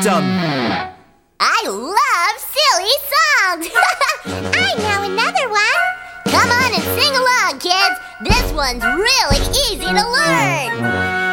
done. I love silly songs. I know another one. Come on and sing along, kids. This one's really easy to learn.